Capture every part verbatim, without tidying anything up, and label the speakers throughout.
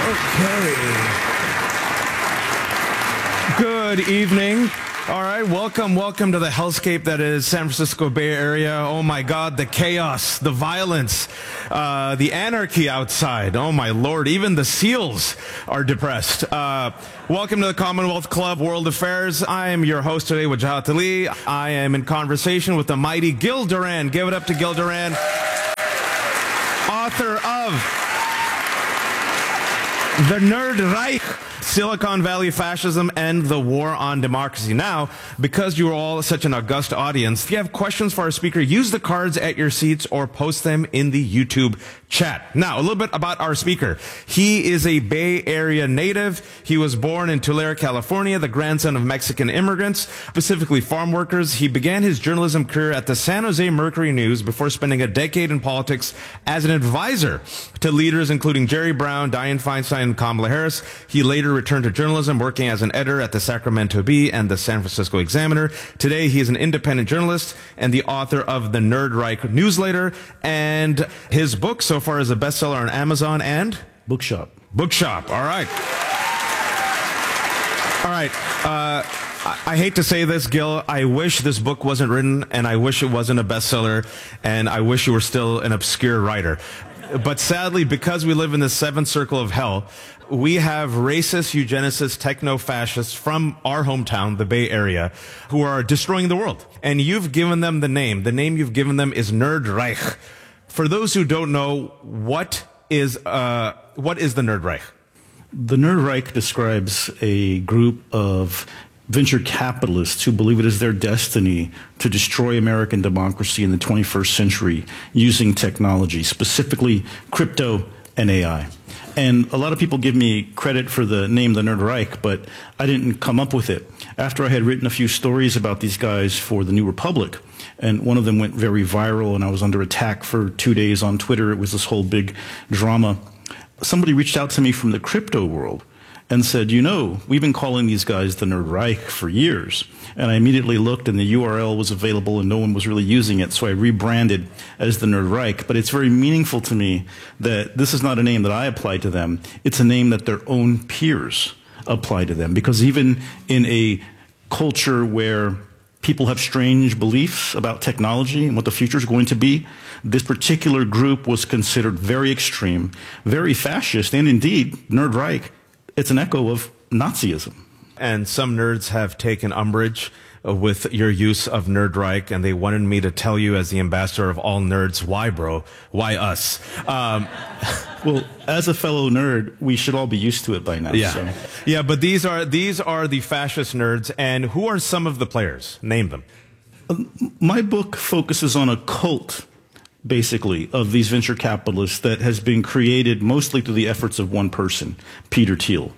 Speaker 1: Okay. Good evening. All right, welcome, welcome to the hellscape that is San Francisco Bay Area. Oh my God, the chaos, the violence, uh, the anarchy outside. Oh my Lord, even the SEALs are depressed. Uh, welcome to the Commonwealth Club World Affairs. I am your host today, Wajahat Ali. I am in conversation with the mighty Gil Duran. Give it up to Gil Duran, author of The Nerd Reich, Silicon Valley Fascism and the War on Democracy. Now, because you are all such an august audience, if you have questions for our speaker, use the cards at your seats or post them in the YouTube chat. Now, a little bit about our speaker. He is a Bay Area native. He was born in Tulare, California, the grandson of Mexican immigrants, specifically farm workers. He began his journalism career at the San Jose Mercury News before spending a decade in politics as an advisor to leaders including Jerry Brown, Dianne Feinstein, and Kamala Harris. He later returned to journalism, working as an editor at the Sacramento Bee and the San Francisco Examiner. Today, he is an independent journalist and the author of the Nerd Reich newsletter, and his book so far is a bestseller on Amazon and
Speaker 2: Bookshop.
Speaker 1: Bookshop. All right. All right. Uh, I hate to say this, Gil. I wish this book wasn't written, and I wish it wasn't a bestseller, and I wish you were still an obscure writer. But sadly, because we live in the seventh circle of hell, we have racist, eugenicists, techno-fascists from our hometown, the Bay Area, who are destroying the world. And you've given them the name. The name you've given them is Nerd Reich. For those who don't know, what is uh, what is the Nerd Reich?
Speaker 2: The Nerd Reich describes a group of venture capitalists who believe it is their destiny to destroy American democracy in the twenty-first century using technology, specifically crypto and A I. And a lot of people give me credit for the name The Nerd Reich, but I didn't come up with it. After I had written a few stories about these guys for the New Republic, and one of them went very viral, and I was under attack for two days on Twitter. It was this whole big drama. Somebody reached out to me from the crypto world and said, you know, we've been calling these guys the Nerd Reich for years. And I immediately looked, and the U R L was available, and no one was really using it, so I rebranded as the Nerd Reich. But it's very meaningful to me that this is not a name that I applied to them. It's a name that their own peers apply to them. Because even in a culture where people have strange beliefs about technology and what the future is going to be, this particular group was considered very extreme, very fascist, and indeed, Nerd Reich, it's an echo of Nazism.
Speaker 1: And some nerds have taken umbrage uh, with your use of Nerd Reich, and they wanted me to tell you, as the ambassador of all nerds, why, bro? Why us? Um,
Speaker 2: well, as a fellow nerd, we should all be used to it by now.
Speaker 1: Yeah,
Speaker 2: so.
Speaker 1: yeah. But these are these are the fascist nerds, and who are some of the players? Name them.
Speaker 2: Uh, my book focuses on a cult, basically, of these venture capitalists that has been created mostly through the efforts of one person, Peter Thiel.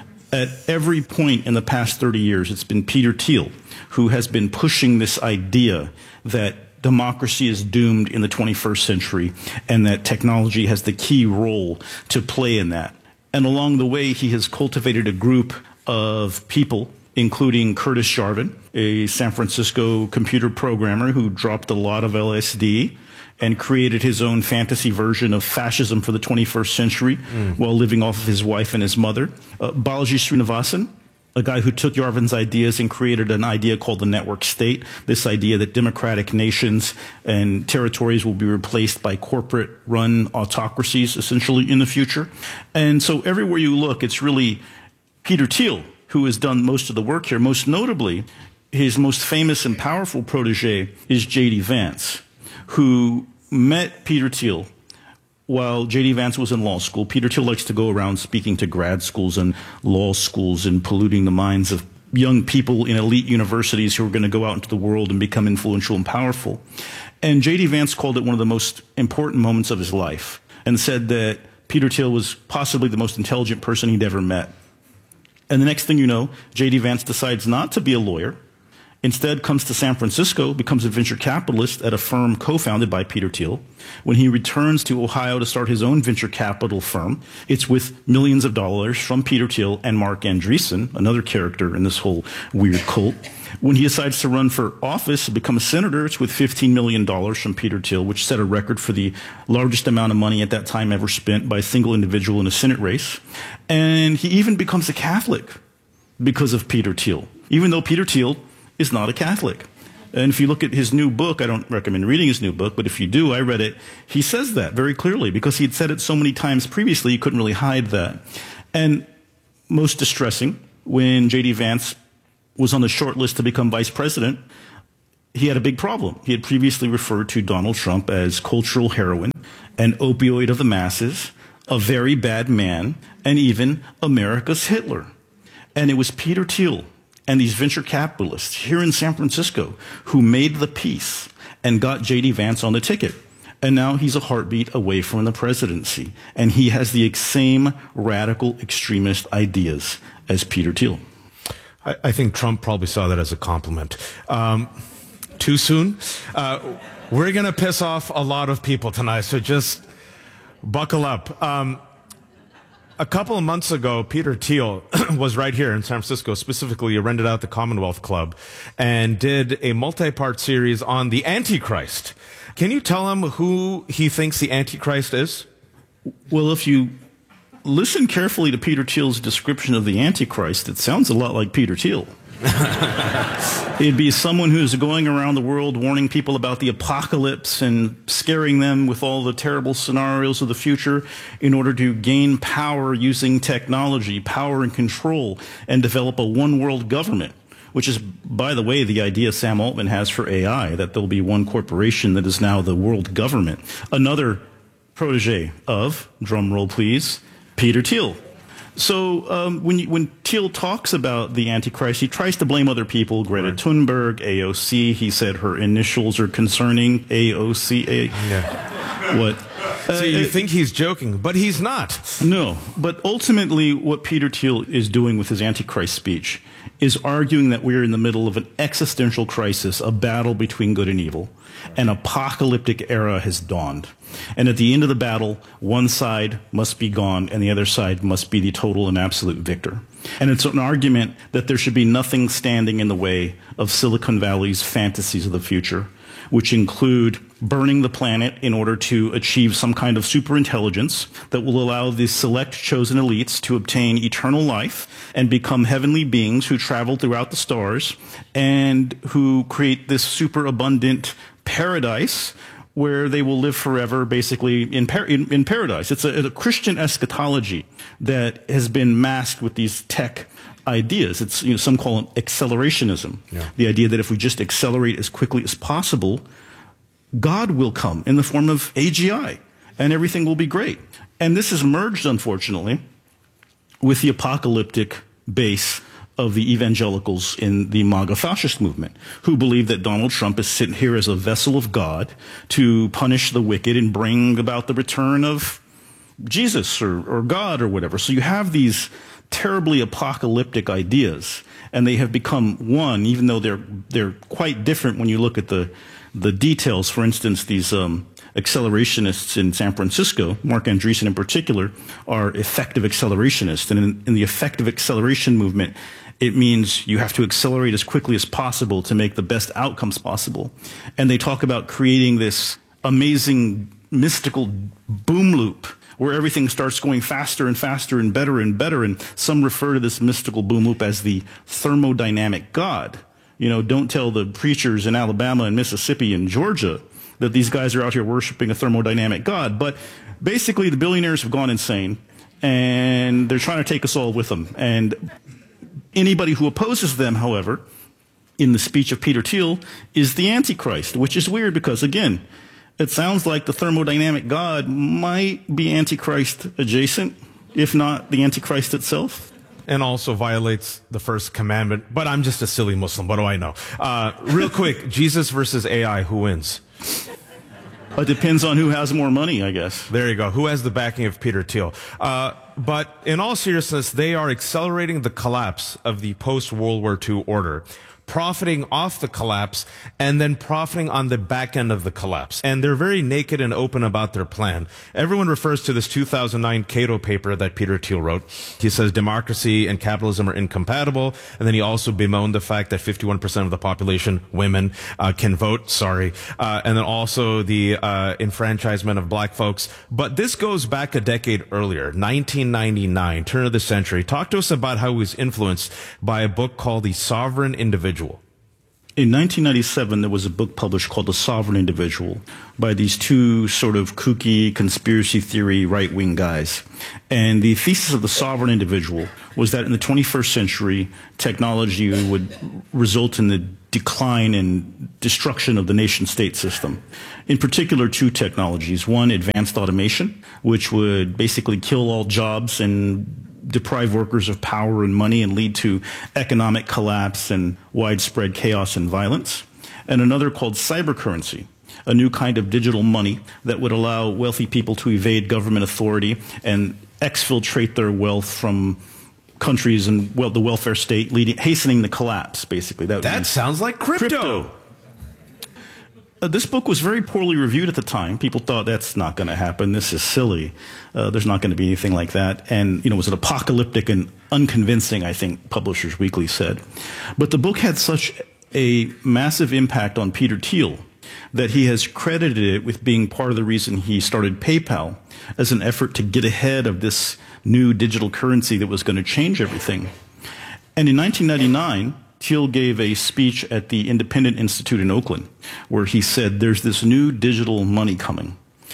Speaker 2: At every point in the past thirty years, it's been Peter Thiel who has been pushing this idea that democracy is doomed in the twenty-first century and that technology has the key role to play in that. And along the way, he has cultivated a group of people, including Curtis Jarvin, a San Francisco computer programmer who dropped a lot of L S D and created his own fantasy version of fascism for the twenty-first century mm. while living off of his wife and his mother. Uh, Balaji Srinivasan, a guy who took Jarvin's ideas and created an idea called the network state, this idea that democratic nations and territories will be replaced by corporate-run autocracies, essentially, in the future. And so everywhere you look, it's really Peter Thiel who has done most of the work here. Most notably, his most famous and powerful protege is J D Vance, who met Peter Thiel while J D Vance was in law school. Peter Thiel likes to go around speaking to grad schools and law schools and polluting the minds of young people in elite universities who are going to go out into the world and become influential and powerful. And J D Vance called it one of the most important moments of his life and said that Peter Thiel was possibly the most intelligent person he'd ever met. And the next thing you know, J D Vance decides not to be a lawyer Instead comes to San Francisco, becomes a venture capitalist at a firm co-founded by Peter Thiel. When he returns to Ohio to start his own venture capital firm, it's with millions of dollars from Peter Thiel and Mark Andreessen, another character in this whole weird cult. When he decides to run for office and become a senator, it's with fifteen million dollars from Peter Thiel, which set a record for the largest amount of money at that time ever spent by a single individual in a Senate race. And he even becomes a Catholic because of Peter Thiel, even though Peter Thiel is not a Catholic. And if you look at his new book, I don't recommend reading his new book, but if you do, I read it, he says that very clearly because he had said it so many times previously, he couldn't really hide that. And most distressing, when J D Vance was on the short list to become vice president, he had a big problem. He had previously referred to Donald Trump as cultural heroin, an opioid of the masses, a very bad man, and even America's Hitler. And it was Peter Thiel and these venture capitalists here in San Francisco who made the peace and got J D Vance on the ticket. And now he's a heartbeat away from the presidency. And he has the same radical extremist ideas as Peter Thiel.
Speaker 1: I, I think Trump probably saw that as a compliment. Um, too soon? Uh, we're going to piss off a lot of people tonight, so just buckle up. Um, A couple of months ago, Peter Thiel was right here in San Francisco, specifically rented out the Commonwealth Club, and did a multi-part series on the Antichrist. Can you tell him who he thinks the Antichrist is?
Speaker 2: Well, if you listen carefully to Peter Thiel's description of the Antichrist, it sounds a lot like Peter Thiel. It'd be someone who's going around the world warning people about the apocalypse and scaring them with all the terrible scenarios of the future in order to gain power using technology, power and control, and develop a one-world government, which is, by the way, the idea Sam Altman has for A I, that there'll be one corporation that is now the world government. Another protege of, drum roll please, Peter Thiel. So um, when, you, when Thiel talks about the Antichrist, he tries to blame other people, Greta right. Thunberg, A O C. He said her initials are concerning, A O C. A yeah. What?
Speaker 1: So uh, you think he's joking, but he's not.
Speaker 2: No, but ultimately what Peter Thiel is doing with his Antichrist speech is arguing that we're in the middle of an existential crisis, a battle between good and evil. An apocalyptic era has dawned. And at the end of the battle, one side must be gone and the other side must be the total and absolute victor. And it's an argument that there should be nothing standing in the way of Silicon Valley's fantasies of the future, which include burning the planet in order to achieve some kind of superintelligence that will allow the select chosen elites to obtain eternal life and become heavenly beings who travel throughout the stars and who create this superabundant paradise where they will live forever, basically in, par in, in paradise. It's a, a Christian eschatology that has been masked with these tech ideas. It's, you know, some call it accelerationism. Yeah. The idea that if we just accelerate as quickly as possible, God will come in the form of A G I, and everything will be great. And this is merged, unfortunately, with the apocalyptic base of the evangelicals in the MAGA fascist movement, who believe that Donald Trump is sitting here as a vessel of God to punish the wicked and bring about the return of Jesus or, or God or whatever. So you have these terribly apocalyptic ideas, and they have become one, even though they're they're quite different when you look at the the details. For instance, these um, accelerationists in San Francisco, Mark Andreessen in particular, are effective accelerationists, and in, in the effective acceleration movement, it means you have to accelerate as quickly as possible to make the best outcomes possible. And they talk about creating this amazing mystical boom loop where everything starts going faster and faster and better and better. And some refer to this mystical boom loop as the thermodynamic God. You know, don't tell the preachers in Alabama and Mississippi and Georgia that these guys are out here worshiping a thermodynamic God. But basically, the billionaires have gone insane, and they're trying to take us all with them. And anybody who opposes them, however, in the speech of Peter Thiel, is the Antichrist, which is weird because, again, it sounds like the thermodynamic God might be Antichrist adjacent, if not the Antichrist itself.
Speaker 1: And also violates the first commandment. But I'm just a silly Muslim. What do I know? Uh, real quick, Jesus versus A I, who wins?
Speaker 2: It depends on who has more money, I guess.
Speaker 1: There you go. Who has the backing of Peter Thiel? Uh, but in all seriousness, they are accelerating the collapse of the post-World War Two order. profiting off the collapse and then profiting on the back end of the collapse. And they're very naked and open about their plan. Everyone refers to this two thousand nine Cato paper that Peter Thiel wrote. He says democracy and capitalism are incompatible. And then he also bemoaned the fact that fifty-one percent of the population, women, uh, can vote. Sorry. Uh, and then also the uh, enfranchisement of black folks. But this goes back a decade earlier, nineteen ninety-nine, turn of the century. Talk to us about how he was influenced by a book called The Sovereign Individual.
Speaker 2: In nineteen ninety-seven, there was a book published called The Sovereign Individual by these two sort of kooky conspiracy theory right-wing guys. And the thesis of The Sovereign Individual was that in the twenty-first century, technology would result in the decline and destruction of the nation-state system. In particular, two technologies. One, advanced automation, which would basically kill all jobs and deprive workers of power and money and lead to economic collapse and widespread chaos and violence. And another called cybercurrency, a new kind of digital money that would allow wealthy people to evade government authority and exfiltrate their wealth from countries and well, the welfare state, leading, hastening the collapse, basically. That,
Speaker 1: that sounds like crypto.
Speaker 2: crypto. Uh, this book was very poorly reviewed at the time. People thought that's not going to happen. This is silly. Uh, there's not going to be anything like that. And, you know, it was an apocalyptic and unconvincing, I think, Publishers Weekly said. But the book had such a massive impact on Peter Thiel that he has credited it with being part of the reason he started PayPal as an effort to get ahead of this new digital currency that was going to change everything. And in nineteen ninety-nine, Thiel gave a speech at the Independent Institute in Oakland where he said there's this new digital money coming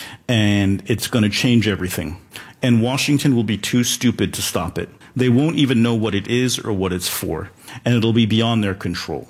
Speaker 2: and it's going to change everything. And Washington will be too stupid to stop it. They won't even know what it is or what it's for. And it'll be beyond their control.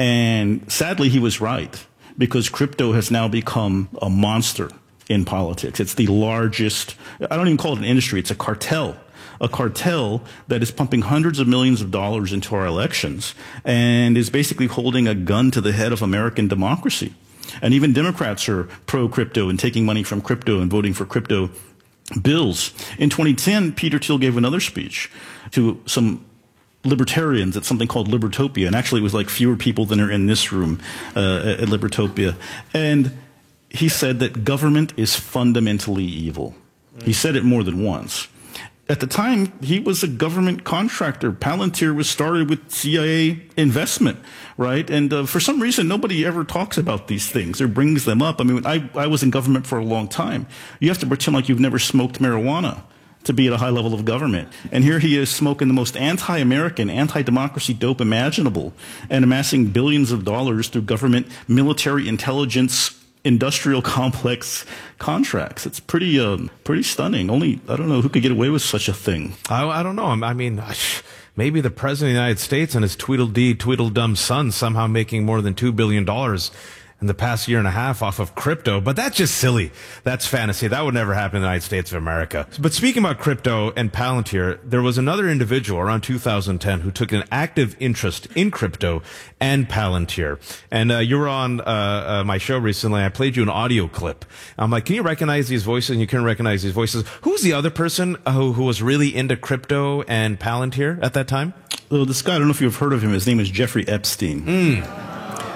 Speaker 2: And sadly, he was right, because crypto has now become a monster in politics. It's the largest, I don't even call it an industry, it's a cartel. A cartel that is pumping hundreds of millions of dollars into our elections and is basically holding a gun to the head of American democracy. And even Democrats are pro-crypto and taking money from crypto and voting for crypto bills. In twenty ten, Peter Thiel gave another speech to some libertarians at something called Libertopia. And actually, it was like fewer people than are in this room uh, at Libertopia. And he said that government is fundamentally evil. He said it more than once. At the time, he was a government contractor. Palantir was started with C I A investment, right? And uh, for some reason, nobody ever talks about these things or brings them up. I mean, I, I was in government for a long time. You have to pretend like you've never smoked marijuana to be at a high level of government. And here he is smoking the most anti-American, anti-democracy dope imaginable and amassing billions of dollars through government, military intelligence, industrial complex contracts. It's pretty, um, pretty stunning. Only, I don't know who could get away with such a thing.
Speaker 1: I, I don't know. I mean, maybe the President of the United States and his Tweedledee, Tweedledum son somehow making more than two billion dollars in the past year and a half off of crypto, but that's just silly. That's fantasy. That would never happen in the United States of America. But speaking about crypto and Palantir, there was another individual around two thousand ten who took an active interest in crypto and Palantir. And uh, you were on uh, uh, my show recently. I played you an audio clip. I'm like, can you recognize these voices? And you couldn't recognize these voices. Who's the other person who, who was really into crypto and Palantir at that time?
Speaker 2: Well, this guy, I don't know if you've heard of him. His name is Jeffrey Epstein.
Speaker 1: Mm.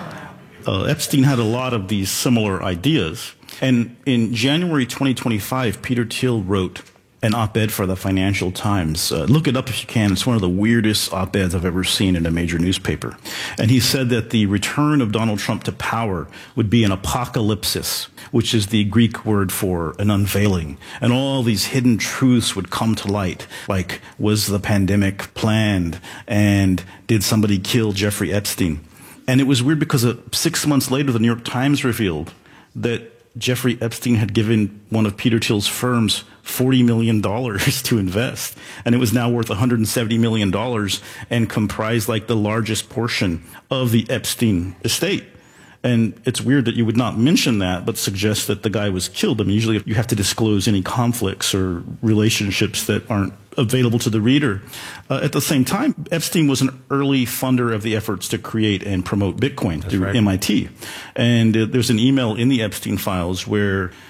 Speaker 2: Uh, Epstein had a lot of these similar ideas. And in January twenty twenty-five, Peter Thiel wrote an op-ed for the Financial Times. Uh, look it up if you can. It's one of the weirdest op-eds I've ever seen in a major newspaper. And he said that the return of Donald Trump to power would be an apocalypsis, which is the Greek word for an unveiling. And all these hidden truths would come to light, like, was the pandemic planned? And did somebody kill Jeffrey Epstein? And it was weird because uh, six months later, the New York Times revealed that Jeffrey Epstein had given one of Peter Thiel's firms forty million dollars to invest. And it was now worth one hundred seventy million dollars and comprised like the largest portion of the Epstein estate. And it's weird that you would not mention that, but suggest that the guy was killed. I mean, usually you have to disclose any conflicts or relationships that aren't available to the reader. Uh, at the same time, Epstein was an early funder of the efforts to create and promote Bitcoin That's through right. M I T. And uh, there's an email in the Epstein files where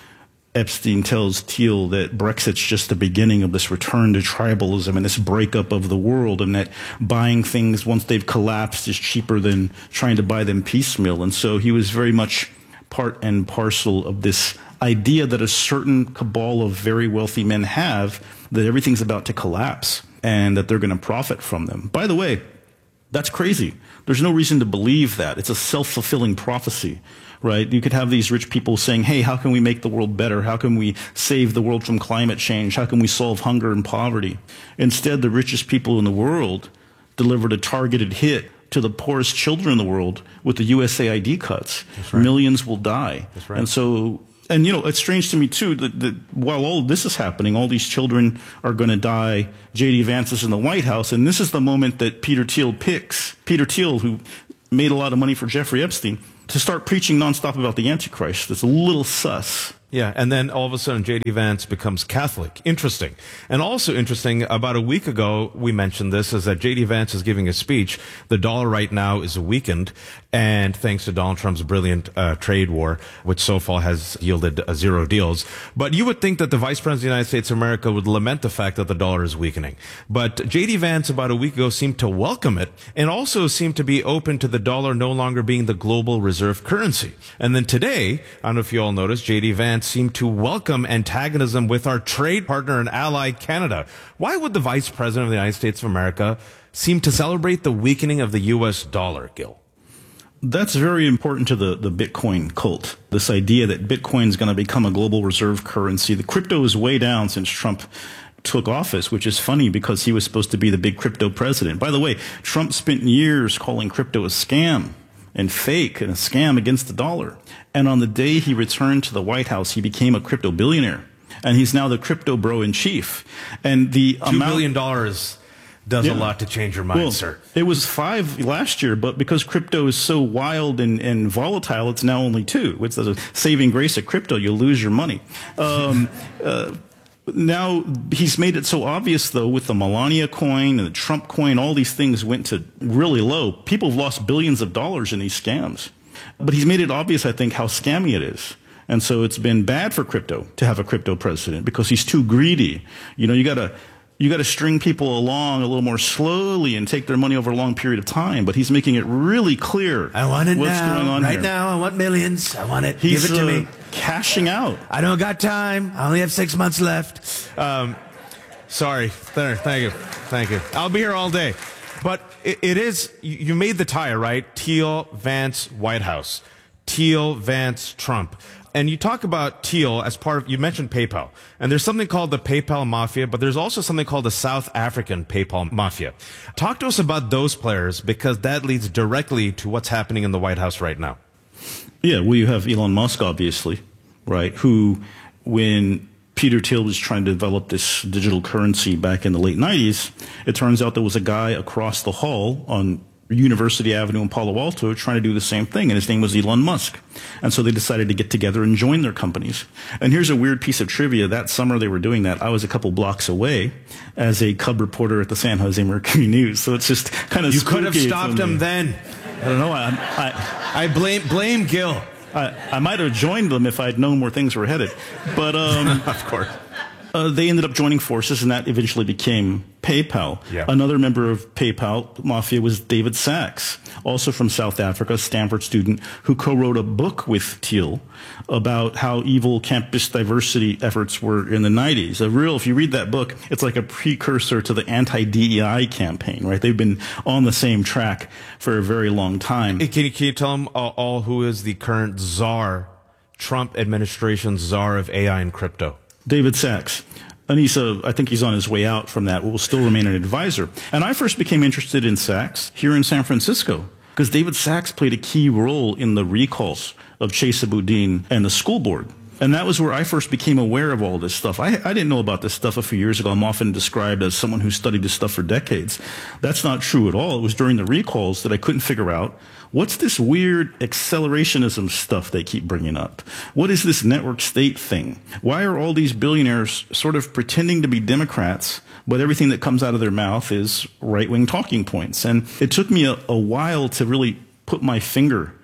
Speaker 2: Epstein tells Thiel that Brexit's just the beginning of this return to tribalism and this breakup of the world, and that buying things once they've collapsed is cheaper than trying to buy them piecemeal. And so he was very much part and parcel of this idea that a certain cabal of very wealthy men have, that everything's about to collapse and that they're going to profit from them. By the way, that's crazy. There's no reason to believe that. It's a self-fulfilling prophecy, right? You could have these rich people saying, hey, how can we make the world better? How can we save the world from climate change? How can we solve hunger and poverty? Instead, the richest people in the world delivered a targeted hit to the poorest children in the world with the U S A I D cuts. That's right. Millions will die. That's right. And so, and you know, it's strange to me too that, that while all this is happening, all these children are going to die. J D Vance is in the White House, and this is the moment that Peter Thiel picks, Peter Thiel, who made a lot of money for Jeffrey Epstein, to start preaching nonstop about the Antichrist. It's a little sus.
Speaker 1: Yeah, and then all of a sudden J D Vance becomes Catholic. Interesting. And also interesting, about a week ago, we mentioned this, is that J D Vance is giving a speech. The dollar right now is weakened, and thanks to Donald Trump's brilliant uh, trade war, which so far has yielded uh, zero deals. But you would think that the Vice President of the United States of America would lament the fact that the dollar is weakening. But J D Vance about a week ago seemed to welcome it, and also seemed to be open to the dollar no longer being the global reserve currency. And then today, I don't know if you all noticed, J D Vance seem to welcome antagonism with our trade partner and ally, Canada. Why would the Vice President of the United States of America seem to celebrate the weakening of the U S dollar, Gil?
Speaker 2: That's very important to the, the Bitcoin cult, this idea that Bitcoin is going to become a global reserve currency. The crypto is way down since Trump took office, which is funny because he was supposed to be the big crypto president. By the way, Trump spent years calling crypto a scam and fake and a scam against the dollar. And on the day he returned to the White House, he became a crypto billionaire. And he's now the crypto bro in chief. And the
Speaker 1: Two
Speaker 2: amount,
Speaker 1: billion dollars does yeah. a lot to change your mind,
Speaker 2: well,
Speaker 1: sir.
Speaker 2: It was five last year, but because crypto is so wild and, and volatile, it's now only two. It's the saving grace of crypto. You'll lose your money. Um, uh, Now, he's made it so obvious, though, with the Melania coin and the Trump coin, all these things went to really low. People have lost billions of dollars in these scams. But he's made it obvious, I think, how scammy it is. And so it's been bad for crypto to have a crypto president because he's too greedy. You know, you gotta, you gotta string people along a little more slowly and take their money over a long period of time. But he's making it really clear.
Speaker 1: I want it
Speaker 2: what's
Speaker 1: now,
Speaker 2: going on
Speaker 1: right
Speaker 2: here.
Speaker 1: now. I want millions. I want it.
Speaker 2: He's,
Speaker 1: Give it to
Speaker 2: uh,
Speaker 1: me.
Speaker 2: Cashing out.
Speaker 1: I don't got time. I only have six months left. Um, sorry. There. Thank you. Thank you. I'll be here all day. But it, it is, you made the tie, right? Thiel, Vance, White House. Thiel, Vance, Trump. And you talk about Thiel as part of, you mentioned PayPal. And there's something called the PayPal Mafia, but there's also something called the South African PayPal Mafia. Talk to us about those players, because that leads directly to what's happening in the White House right now.
Speaker 2: Yeah, well, you have Elon Musk, obviously, right, who, when Peter Thiel was trying to develop this digital currency back in the late nineties, it turns out there was a guy across the hall on University Avenue in Palo Alto trying to do the same thing, and his name was Elon Musk. And so they decided to get together and join their companies. And here's a weird piece of trivia. That summer they were doing that, I was a couple blocks away as a cub reporter at the San Jose Mercury News. So it's just kind of
Speaker 1: You could have stopped him then.
Speaker 2: I don't know. I, I,
Speaker 1: I blame blame Gil.
Speaker 2: I, I might have joined them if I'd known where things were headed. But um,
Speaker 1: of course.
Speaker 2: Uh, they ended up joining forces, and that eventually became PayPal.
Speaker 1: Yeah.
Speaker 2: Another member of PayPal Mafia was David Sacks, also from South Africa, a Stanford student, who co-wrote a book with Thiel about how evil campus diversity efforts were in the nineties. A real, if you read that book, it's like a precursor to the anti-D E I campaign, right? They've been on the same track for a very long time.
Speaker 1: Can you, can you tell them all, all who is the current czar, Trump administration's czar of A I and crypto?
Speaker 2: David Sacks. And he's a, I think he's on his way out from that, but will still remain an advisor. And I first became interested in Sacks here in San Francisco because David Sacks played a key role in the recalls of Chesa Boudin and the school board. And that was where I first became aware of all this stuff. I, I didn't know about this stuff a few years ago. I'm often described as someone who studied this stuff for decades. That's not true at all. It was during the recalls that I couldn't figure out, what's this weird accelerationism stuff they keep bringing up? What is this network state thing? Why are all these billionaires sort of pretending to be Democrats, but everything that comes out of their mouth is right-wing talking points? And it took me a, a while to really put my finger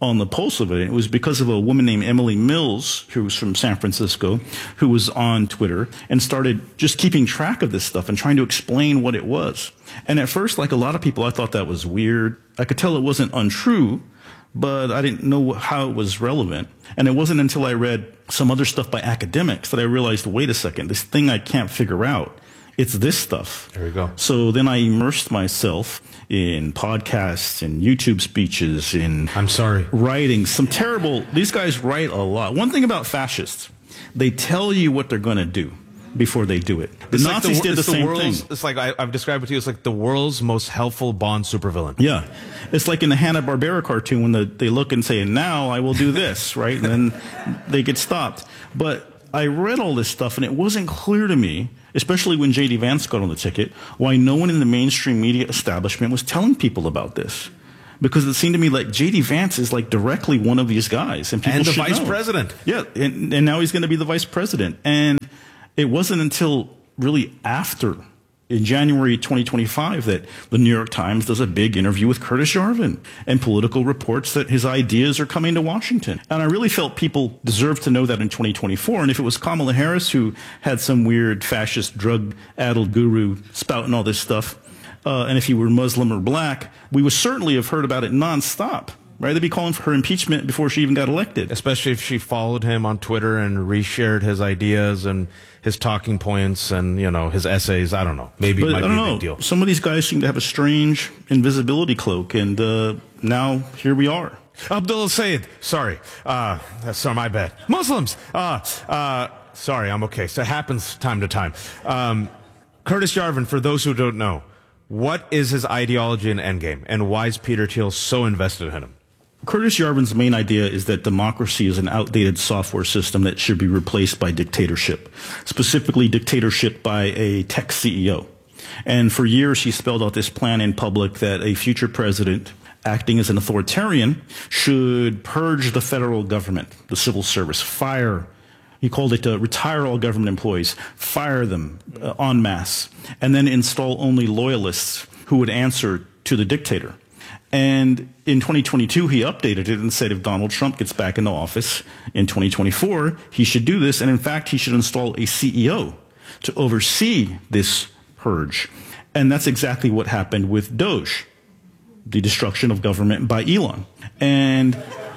Speaker 2: on the pulse of it. It was because of a woman named Emily Mills, who was from San Francisco, who was on Twitter and started just keeping track of this stuff and trying to explain what it was. And at first, like a lot of people, I thought that was weird. I could tell it wasn't untrue, but I didn't know how it was relevant. And it wasn't until I read some other stuff by academics that I realized, wait a second, this thing I can't figure out, it's this stuff.
Speaker 1: There we go.
Speaker 2: So then I immersed myself in podcasts, in YouTube speeches, in
Speaker 1: I'm sorry.
Speaker 2: writing. Some terrible, these guys write a lot. One thing about fascists, they tell you what they're going to do before they do it. The
Speaker 1: It's
Speaker 2: Nazis
Speaker 1: like the,
Speaker 2: did the
Speaker 1: it's
Speaker 2: same
Speaker 1: world's,
Speaker 2: thing.
Speaker 1: It's like I, I've described it to you. It's like the world's most helpful Bond supervillain.
Speaker 2: Yeah. It's like in the Hanna-Barbera cartoon when the, they look and say, now I will do this, right? And then they get stopped. But I read all this stuff, and it wasn't clear to me, especially when J D Vance got on the ticket, why no one in the mainstream media establishment was telling people about this. Because it seemed to me like J D Vance is like directly one of these guys. And, people
Speaker 1: And the
Speaker 2: should
Speaker 1: vice
Speaker 2: know.
Speaker 1: president.
Speaker 2: Yeah, and, and now he's going to be the vice president. And it wasn't until really after, in January twenty twenty-five, that the New York Times does a big interview with Curtis Yarvin, and Political reports that his ideas are coming to Washington. And I really felt people deserved to know that in twenty twenty-four. And if it was Kamala Harris who had some weird fascist drug-addled guru spouting all this stuff, uh, and if he were Muslim or black, we would certainly have heard about it nonstop. Right? They'd be calling for her impeachment before she even got elected.
Speaker 1: Especially if she followed him on Twitter and reshared his ideas and his talking points and, you know, his essays. I don't know. Maybe
Speaker 2: But
Speaker 1: it might
Speaker 2: I don't
Speaker 1: be a
Speaker 2: know.
Speaker 1: big deal.
Speaker 2: Some of these guys seem to have a strange invisibility cloak, and uh, now here we are.
Speaker 1: Abdullah Sayyid. Sorry. Uh, sorry, my bad. Muslims. Uh, uh, sorry, I'm okay. So it happens time to time. Um, Curtis Yarvin, for those who don't know, what is his ideology and endgame, and why is Peter Thiel so invested in him?
Speaker 2: Curtis Yarvin's main idea is that democracy is an outdated software system that should be replaced by dictatorship, specifically dictatorship by a tech C E O. And for years, he spelled out this plan in public that a future president, acting as an authoritarian, should purge the federal government, the civil service, fire. He called it uh, retire all government employees, fire them uh, en masse, and then install only loyalists who would answer to the dictator. And in twenty twenty-two, he updated it and said if Donald Trump gets back into office in twenty twenty-four, he should do this. And in fact, he should install a C E O to oversee this purge. And that's exactly what happened with Doge, the destruction of government by Elon. And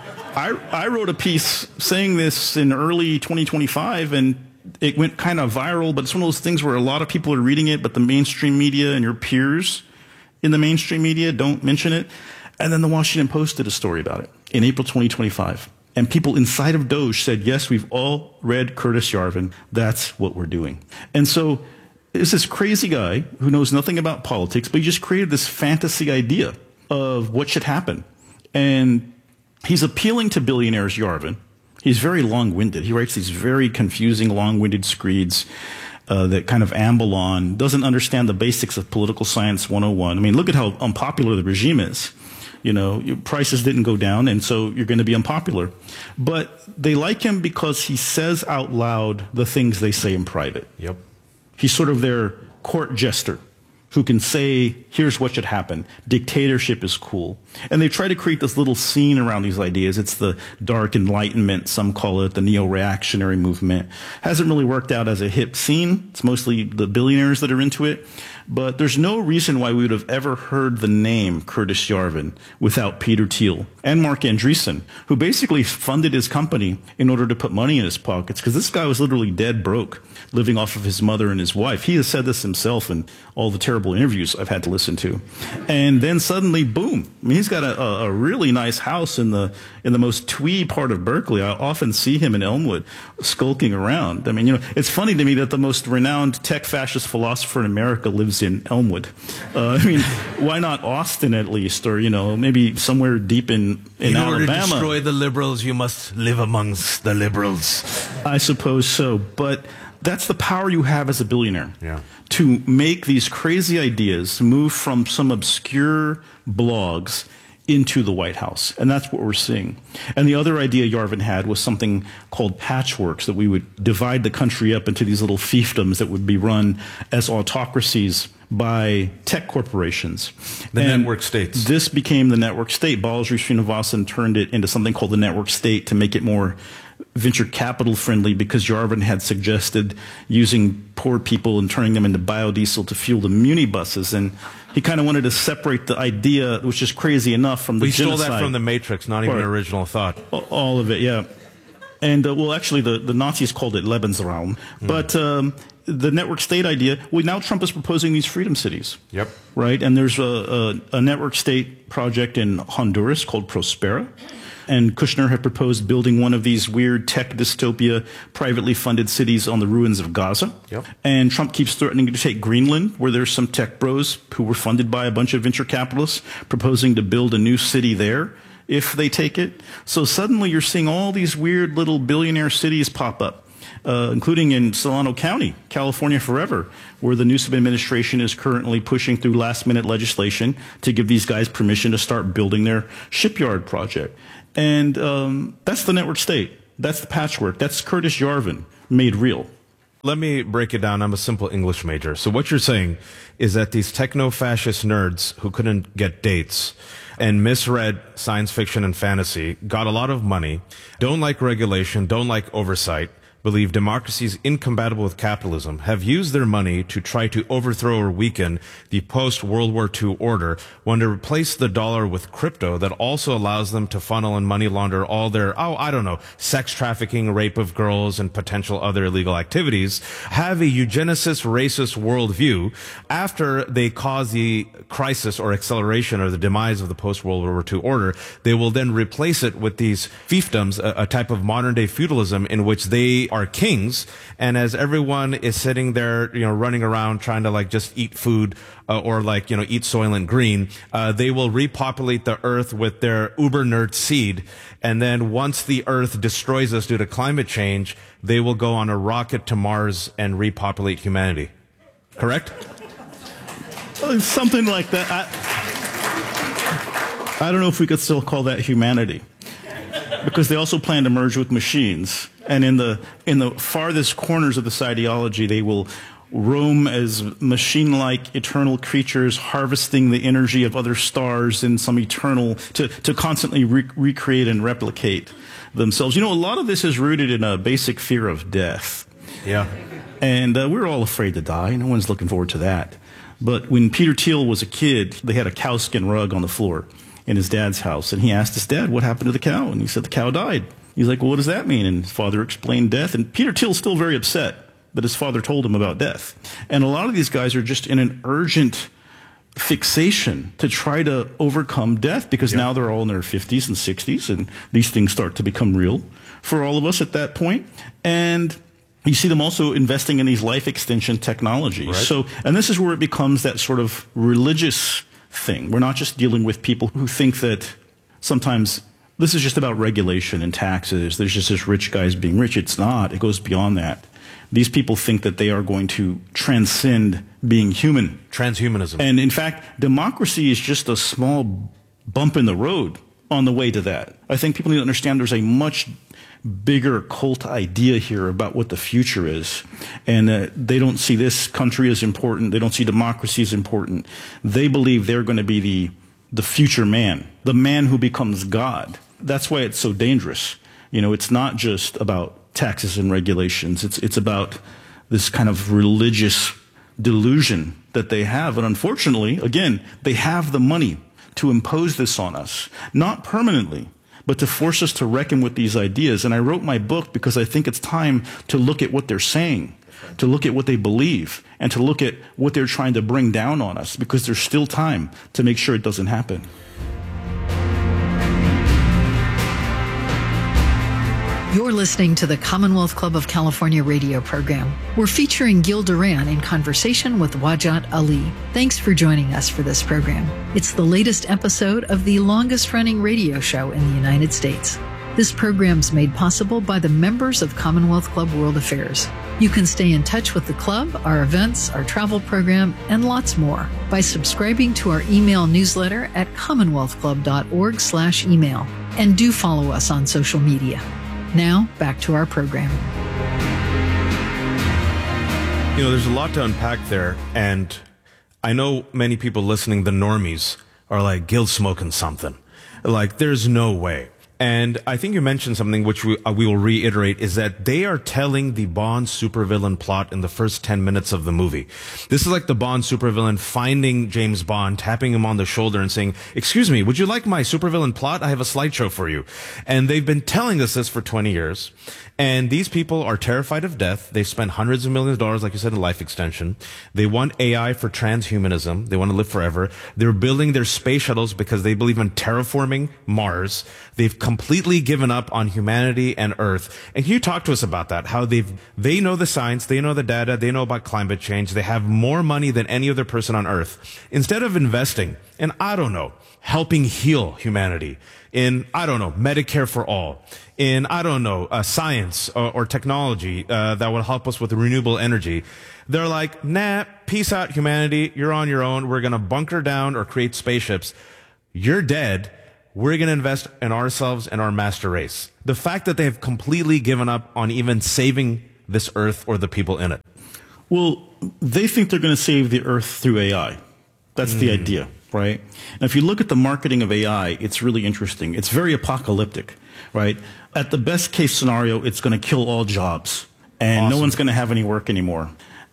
Speaker 2: I, I wrote a piece saying this in early twenty twenty-five, and it went kind of viral, but it's one of those things where a lot of people are reading it, but the mainstream media and your peers in the mainstream media don't mention it. And then the Washington Post did a story about it in April twenty twenty-five. And people inside of Doge said, yes, we've all read Curtis Yarvin. That's what we're doing. And so it's this crazy guy who knows nothing about politics, but he just created this fantasy idea of what should happen. And he's appealing to billionaires, Yarvin. He's very long-winded. He writes these very confusing, long-winded screeds uh, that kind of amble on, doesn't understand the basics of political science one oh one. I mean, look at how unpopular the regime is. You know, your prices didn't go down, and so you're going to be unpopular. But they like him because he says out loud the things they say in private.
Speaker 1: Yep.
Speaker 2: He's sort of their court jester who can say, here's what should happen. Dictatorship is cool. And they try to create this little scene around these ideas. It's the dark enlightenment, some call it the neo-reactionary movement. Hasn't really worked out as a hip scene. It's mostly the billionaires that are into it. But there's no reason why we would have ever heard the name Curtis Yarvin without Peter Thiel and Mark Andreessen, who basically funded his company in order to put money in his pockets, because this guy was literally dead broke, living off of his mother and his wife. He has said this himself in all the terrible interviews I've had to listen to. And then suddenly, boom. I mean, he's got a, a really nice house in the in the most twee part of Berkeley. I often see him in Elmwood skulking around. I mean, you know, it's funny to me that the most renowned tech fascist philosopher in America lives in Elmwood. Uh, I mean, why not Austin at least, or, you know, maybe somewhere deep in, in,
Speaker 1: in
Speaker 2: Alabama.
Speaker 1: order to destroy the liberals, you must live amongst the liberals.
Speaker 2: I suppose so, but that's the power you have as a billionaire.
Speaker 1: Yeah.
Speaker 2: To make these crazy ideas move from some obscure blogs into the White House. And that's what we're seeing. And the other idea Yarvin had was something called patchworks, that we would divide the country up into these little fiefdoms that would be run as autocracies by tech corporations.
Speaker 1: The
Speaker 2: and
Speaker 1: network states.
Speaker 2: This became the network state. Balaji Srinivasan turned it into something called the network state to make it more venture capital friendly, because Yarvin had suggested using poor people and turning them into biodiesel to fuel the muni buses. And he kind of wanted to separate the idea, which is crazy enough, from the
Speaker 1: we
Speaker 2: genocide.
Speaker 1: We stole that from the Matrix, not even
Speaker 2: Right.
Speaker 1: an original thought.
Speaker 2: All of it, yeah. And, uh, well, actually, the, the Nazis called it Lebensraum. Mm. But um, the network state idea, well, now Trump is proposing these freedom cities.
Speaker 1: Yep.
Speaker 2: Right? And there's a, a, a network state project in Honduras called Prospera. And Kushner had proposed building one of these weird tech dystopia privately funded cities on the ruins of Gaza.
Speaker 1: Yep.
Speaker 2: And Trump keeps threatening to take Greenland, where there's some tech bros who were funded by a bunch of venture capitalists, proposing to build a new city there if they take it. So suddenly you're seeing all these weird little billionaire cities pop up, uh, including in Solano County, California forever, where the Newsom administration is currently pushing through last-minute legislation to give these guys permission to start building their shipyard project. And um, that's the network state. That's the patchwork. That's Curtis Yarvin made real.
Speaker 1: Let me break it down. I'm a simple English major. So what you're saying is that these techno-fascist nerds who couldn't get dates and misread science fiction and fantasy, got a lot of money, don't like regulation, don't like oversight, believe democracy is incompatible with capitalism, have used their money to try to overthrow or weaken the post-World War Two order, want to replace the dollar with crypto that also allows them to funnel and money launder all their, oh, I don't know, sex trafficking, rape of girls, and potential other illegal activities, have a eugenicist, racist worldview. After they cause the crisis or acceleration or the demise of the post-World War Two order, they will then replace it with these fiefdoms, a, a type of modern-day feudalism in which they are kings, and as everyone is sitting there, you know, running around trying to like just eat food uh, or like, you know, eat Soylent Green, uh, they will repopulate the earth with their uber nerd seed, and then once the earth destroys us due to climate change, they will go on a rocket to Mars and repopulate humanity. Correct?
Speaker 2: Something like that. I, I don't know if we could still call that humanity, because they also plan to merge with machines. And in the in the farthest corners of this ideology, they will roam as machine-like eternal creatures, harvesting the energy of other stars in some eternal, to, to constantly re recreate and replicate themselves. You know, a lot of this is rooted in a basic fear of death.
Speaker 1: Yeah.
Speaker 2: And uh, we're all afraid to die. No one's looking forward to that. But when Peter Thiel was a kid, they had a cowskin rug on the floor in his dad's house. And he asked his dad, what happened to the cow? And he said, the cow died. He's like, well, what does that mean? And his father explained death. And Peter Thiel's still very upset that his father told him about death. And a lot of these guys are just in an urgent fixation to try to overcome death, because yep. now they're all in their fifties and sixties, and these things start to become real for all of us at that point. And you see them also investing in these life extension technologies. Right. So, and this is where it becomes that sort of religious thing. We're not just dealing with people who think that sometimes this is just about regulation and taxes. There's just this rich guys being rich. It's not. It goes beyond that. These people think that they are going to transcend being human.
Speaker 1: Transhumanism.
Speaker 2: And in fact, democracy is just a small bump in the road on the way to that. I think people need to understand there's a much bigger cult idea here about what the future is. And uh, they don't see this country as important. They don't see democracy as important. They believe they're going to be the, the future man, the man who becomes God. That's why it's so dangerous. You know, it's not just about taxes and regulations. It's, it's about this kind of religious delusion that they have. And unfortunately, again, they have the money to impose this on us, not permanently, but to force us to reckon with these ideas. And I wrote my book because I think it's time to look at what they're saying, to look at what they believe, and to look at what they're trying to bring down on us, because there's still time to make sure it doesn't happen.
Speaker 3: You're listening to the Commonwealth Club of California radio program. We're featuring Gil Duran in conversation with Wajat Ali. Thanks for joining us for this program. It's the latest episode of the longest-running radio show in the United States. This program's made possible by the members of Commonwealth Club World Affairs. You can stay in touch with the club, our events, our travel program, and lots more by subscribing to our email newsletter at commonwealth club dot org slash email. And do follow us on social media. Now, back to our program.
Speaker 1: You know, there's a lot to unpack there, and I know many people listening, the normies, are like, Gil's smoking something. Like, there's no way. And I think you mentioned something which we, uh, we will reiterate, is that they are telling the Bond supervillain plot in the first ten minutes of the movie. This is like the Bond supervillain finding James Bond, tapping him on the shoulder and saying, excuse me, would you like my supervillain plot? I have a slideshow for you. And they've been telling us this for twenty years. And these people are terrified of death. They spent hundreds of millions of dollars, like you said, in life extension. They want A I for transhumanism. They want to live forever. They're building their space shuttles because they believe in terraforming Mars. They've completely given up on humanity and Earth. And can you talk to us about that? How they've, they know the science, they know the data, they know about climate change. They have more money than any other person on Earth. Instead of investing in, I don't know, helping heal humanity, in, I don't know, Medicare for all, in, I don't know, uh, science or, or technology uh, that will help us with renewable energy. They're like, nah, peace out, humanity. You're on your own. We're going to bunker down or create spaceships. You're dead. We're going to invest in ourselves and our master race. The fact that they have completely given up on even saving this Earth or the people in it.
Speaker 2: Well, they think they're going to save the Earth through A I. That's mm. the idea. Right? And if you look at the marketing of A I, it's really interesting. It's very apocalyptic, right? At the best case scenario, it's going to kill all jobs and awesome. No one's going to have any work anymore.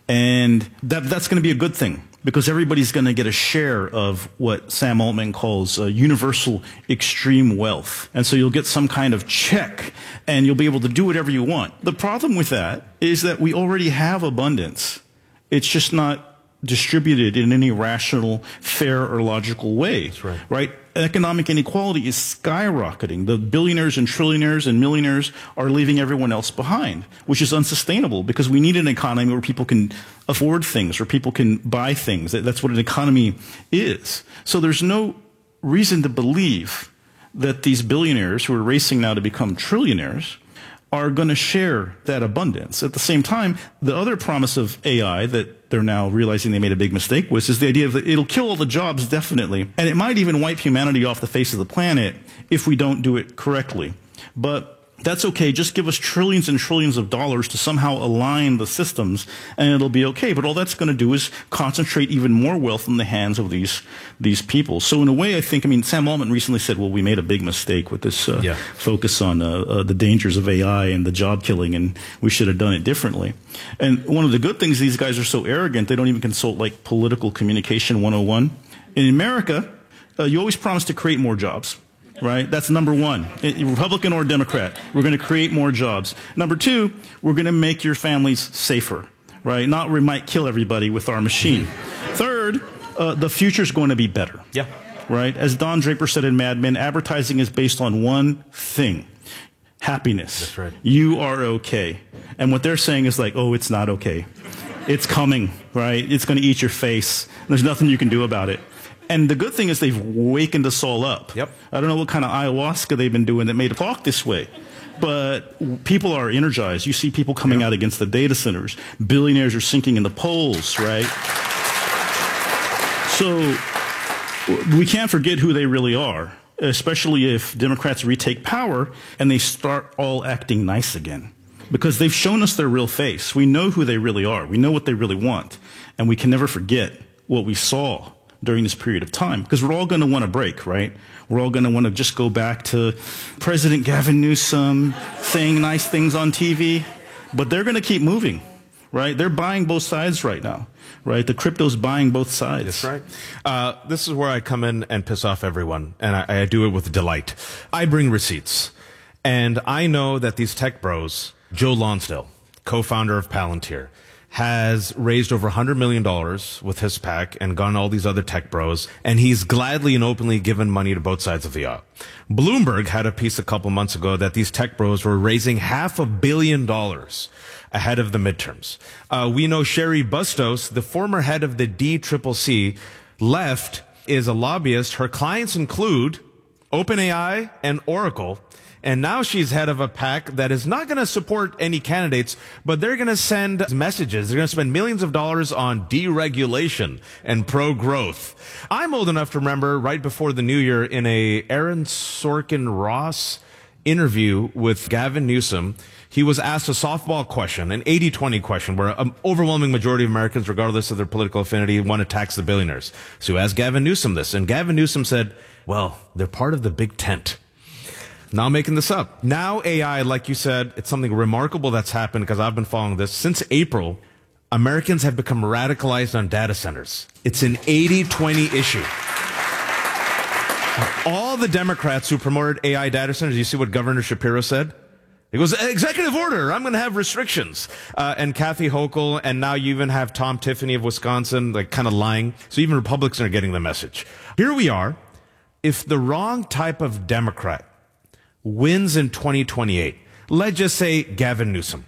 Speaker 2: And that, that's going to be a good thing because everybody's going to get a share of what Sam Altman calls uh, universal extreme wealth. And so you'll get some kind of check and you'll be able to do whatever you want. The problem with that is that we already have abundance. It's just not distributed in any rational, fair, or logical way.
Speaker 1: That's right.
Speaker 2: Right? Economic inequality is skyrocketing. The billionaires and trillionaires and millionaires are leaving everyone else behind, which is unsustainable because we need an economy where people can afford things, where people can buy things. That's what an economy is. So there's no reason to believe that these billionaires who are racing now to become trillionaires are going to share that abundance. At the same time, the other promise of A I that they're now realizing they made a big mistake with is the idea that it'll kill all the jobs, definitely, and it might even wipe humanity off the face of the planet if we don't do it correctly. But that's okay. Just give us trillions and trillions of dollars to somehow align the systems, and it'll be okay. But all that's going to do is concentrate even more wealth in the hands of these these people. So in a way, I think, I mean, Sam Altman recently said, well, we made a big mistake with this uh, yeah. focus on uh, uh, the dangers of A I and the job killing, and we should have done it differently. And one of the good things, these guys are so arrogant, they don't even consult like political communication one oh one. In America, uh, you always promise to create more jobs. Right? That's number one. Republican or Democrat, we're going to create more jobs. Number two, we're going to make your families safer. Right? Not we might kill everybody with our machine. Third, uh, the future's going to be better.
Speaker 1: Yeah.
Speaker 2: Right? As Don Draper said in Mad Men, advertising is based on one thing. Happiness.
Speaker 1: That's right.
Speaker 2: You are okay. And what they're saying is like, oh, it's not okay. It's coming. Right? It's going to eat your face. There's nothing you can do about it. And the good thing is they've wakened us all up.
Speaker 1: Yep.
Speaker 2: I don't know what kind of ayahuasca they've been doing that made it talk this way. But people are energized. You see people coming yep. out against the data centers. Billionaires are sinking in the polls, right? So we can't forget who they really are, especially if Democrats retake power and they start all acting nice again. Because they've shown us their real face. We know who they really are. We know what they really want. And we can never forget what we saw during this period of time, because we're all going to want a break, right? We're all going to want to just go back to President Gavin Newsom saying nice things on T V, but they're going to keep moving, right? They're buying both sides right now, right? The crypto's buying both sides.
Speaker 1: That's right. Uh, this is where I come in and piss off everyone, and I, I do it with delight. I bring receipts, and I know that these tech bros, Joe Lonsdale, co-founder of Palantir, has raised over one hundred million dollars with his PAC and gone all these other tech bros, and he's gladly and openly given money to both sides of the aisle. Bloomberg had a piece a couple months ago that these tech bros were raising half a billion dollars ahead of the midterms. Uh, we know Sherry Bustos, the former head of the D C C C, left, is a lobbyist. Her clients include OpenAI and Oracle. And now she's head of a PAC that is not going to support any candidates, but they're going to send messages. They're going to spend millions of dollars on deregulation and pro-growth. I'm old enough to remember right before the new year in a Aaron Sorkin Ross interview with Gavin Newsom, he was asked a softball question, an eighty twenty question, where an overwhelming majority of Americans, regardless of their political affinity, want to tax the billionaires. So he asked Gavin Newsom this, and Gavin Newsom said, well, they're part of the big tent. Now I'm making this up. Now A I, like you said, it's something remarkable that's happened because I've been following this. Since April, Americans have become radicalized on data centers. It's an eighty twenty issue. All the Democrats who promoted A I data centers, you see what Governor Shapiro said? He goes, executive order, I'm going to have restrictions. Uh, and Kathy Hochul, and now you even have Tom Tiffany of Wisconsin, like kind of lying. So even Republicans are getting the message. Here we are. If the wrong type of Democrat wins in twenty twenty-eight, let's just say Gavin Newsom,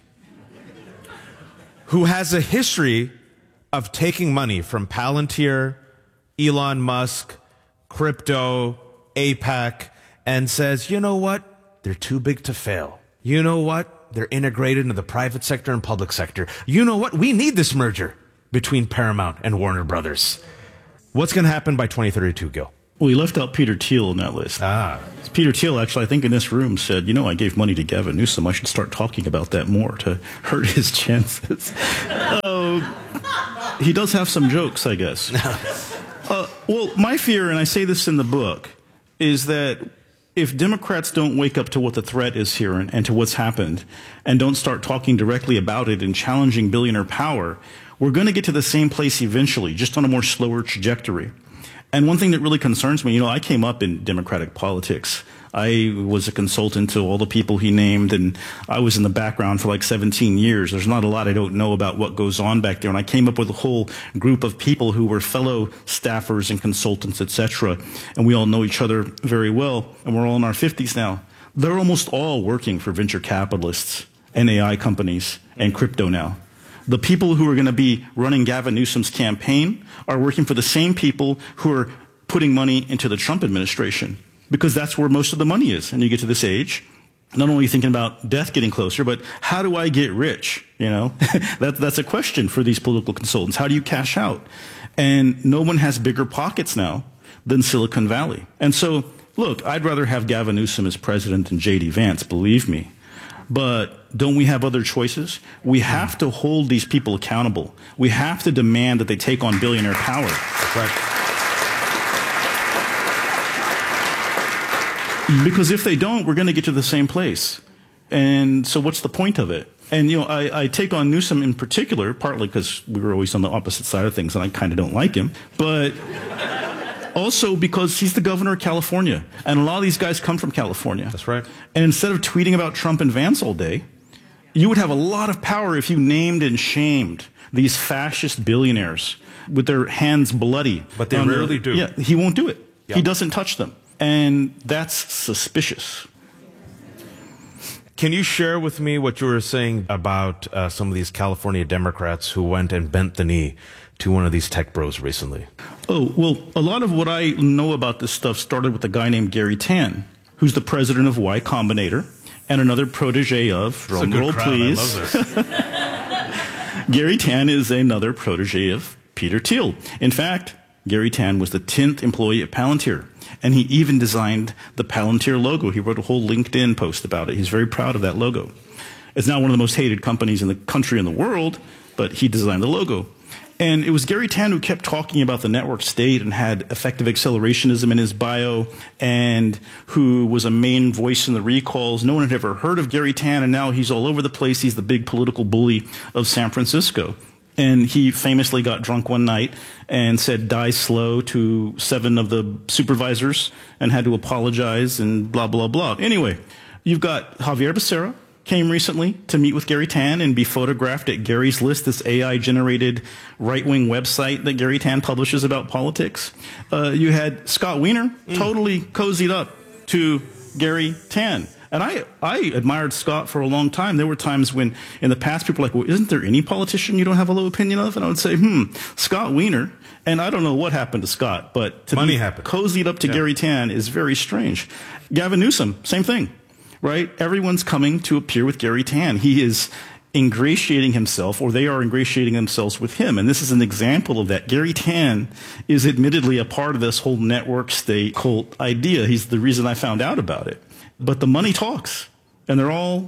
Speaker 1: who has a history of taking money from Palantir, Elon Musk, crypto, AIPAC, and says, you know what? They're too big to fail. You know what? They're integrated into the private sector and public sector. You know what? We need this merger between Paramount and Warner Brothers. What's going to happen by twenty thirty-two, Gil?
Speaker 2: Well, he left out Peter Thiel in that list.
Speaker 1: Ah.
Speaker 2: Peter Thiel, actually, I think in this room said, you know, I gave money to Gavin Newsom. I should start talking about that more to hurt his chances. uh, he does have some jokes, I guess. uh, well, my fear, and I say this in the book, is that if Democrats don't wake up to what the threat is here and, and to what's happened and don't start talking directly about it and challenging billionaire power, we're going to get to the same place eventually, just on a more slower trajectory. And one thing that really concerns me, you know, I came up in Democratic politics. I was a consultant to all the people he named, and I was in the background for like seventeen years. There's not a lot I don't know about what goes on back there. And I came up with a whole group of people who were fellow staffers and consultants, et cetera. And we all know each other very well, and we're all in our fifties now. They're almost all working for venture capitalists and A I companies and crypto now. The people who are going to be running Gavin Newsom's campaign are working for the same people who are putting money into the Trump administration, because that's where most of the money is. And you get to this age, not only thinking about death getting closer, but how do I get rich? You know, that, that's a question for these political consultants. How do you cash out? And no one has bigger pockets now than Silicon Valley. And so, look, I'd rather have Gavin Newsom as president than J D Vance, believe me. But don't we have other choices? We have to hold these people accountable. We have to demand that they take on billionaire power.
Speaker 1: Right.
Speaker 2: Because if they don't, we're going to get to the same place. And so what's the point of it? And, you know, I, I take on Newsom in particular, partly because we were always on the opposite side of things and I kind of don't like him, but also because he's the governor of California. And a lot of these guys come from California.
Speaker 1: That's right.
Speaker 2: And instead of tweeting about Trump and Vance all day, you would have a lot of power if you named and shamed these fascist billionaires with their hands bloody.
Speaker 1: But they rarely do.
Speaker 2: Yeah, he won't do it.
Speaker 1: Yep.
Speaker 2: He doesn't touch them. And that's suspicious.
Speaker 1: Can you share with me what you were saying about uh, some of these California Democrats who went and bent the knee to one of these tech bros recently?
Speaker 2: Oh, well, a lot of what I know about this stuff started with a guy named Gary Tan, who's the president of Y Combinator and another protege of, drum roll please. Gary Tan is another protege of Peter Thiel. In fact, Gary Tan was the tenth employee at Palantir, and he even designed the Palantir logo. He wrote a whole LinkedIn post about it. He's very proud of that logo. It's now one of the most hated companies in the country and the world, but he designed the logo. And it was Gary Tan who kept talking about the network state and had effective accelerationism in his bio, and who was a main voice in the recalls. No one had ever heard of Gary Tan, and now he's all over the place. He's the big political bully of San Francisco. And he famously got drunk one night and said, die slow to seven of the supervisors and had to apologize and blah, blah, blah. Anyway, you've got Javier Becerra came recently to meet with Gary Tan and be photographed at Gary's List, this A I-generated right-wing website that Gary Tan publishes about politics. Uh, you had Scott Wiener mm. totally cozied up to Gary Tan. And I, I admired Scott for a long time. There were times when, in the past, people were like, well, isn't there any politician you don't have a low opinion of? And I would say, hmm, Scott Wiener. And I don't know what happened to Scott, but to
Speaker 1: Money
Speaker 2: be
Speaker 1: happened.
Speaker 2: cozied up to yeah. Gary Tan is very strange. Gavin Newsom, same thing, right? Everyone's coming to appear with Gary Tan. He is ingratiating himself, or they are ingratiating themselves with him. And this is an example of that. Gary Tan is admittedly a part of this whole network state cult idea. He's the reason I found out about it. But the money talks, and they're all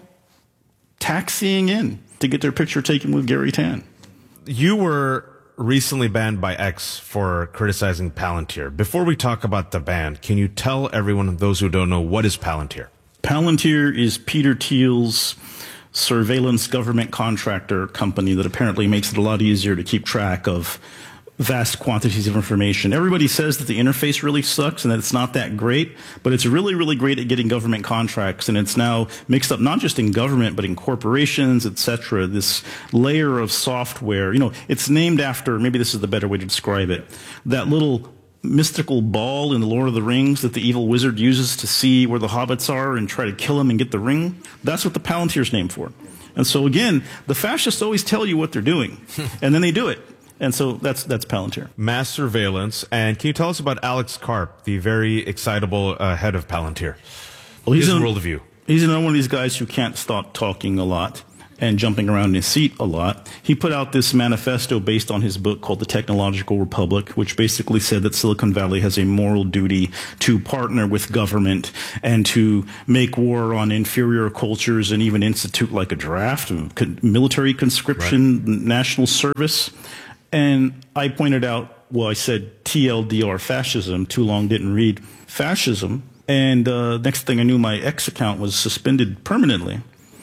Speaker 2: taxiing in to get their picture taken with Gary Tan.
Speaker 1: You were recently banned by X for criticizing Palantir. Before we talk about the ban, can you tell everyone, those who don't know, what is Palantir?
Speaker 2: Palantir is Peter Thiel's surveillance government contractor company that apparently makes it a lot easier to keep track of vast quantities of information. Everybody says that the interface really sucks and that it's not that great, but it's really, really great at getting government contracts, and it's now mixed up not just in government, but in corporations, et cetera. This layer of software, you know, it's named after, maybe this is the better way to describe it, that little mystical ball in the Lord of the Rings that the evil wizard uses to see where the hobbits are and try to kill them and get the ring. That's what the Palantir's named for. And so again, the fascists always tell you what they're doing, and then they do it. And so that's that's Palantir.
Speaker 1: Mass surveillance. And can you tell us about Alex Karp, the very excitable uh, head of Palantir?
Speaker 2: Well, he's
Speaker 1: His
Speaker 2: an,
Speaker 1: worldview.
Speaker 2: He's another one of these guys who can't stop talking a lot and jumping around in his seat a lot. He put out this manifesto based on his book called The Technological Republic, which basically said that Silicon Valley has a moral duty to partner with government and to make war on inferior cultures and even institute like a draft, military conscription, right, national service. And I pointed out, well, I said T L D R fascism, too long didn't read fascism. And uh, next thing I knew, my X account was suspended permanently.